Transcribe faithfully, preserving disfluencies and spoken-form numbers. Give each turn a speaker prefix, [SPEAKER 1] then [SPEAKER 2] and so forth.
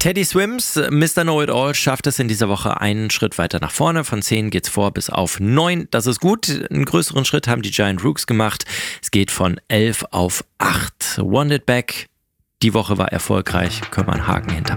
[SPEAKER 1] Teddy Swims, Mister Know-It-All, schafft es in dieser Woche einen Schritt weiter nach vorne. Von zehn geht's vor bis auf neun. Das ist gut. Einen größeren Schritt haben die Giant Rooks gemacht. Es geht von elf auf acht. Want It Back. Die Woche war erfolgreich. Können wir einen Haken hinter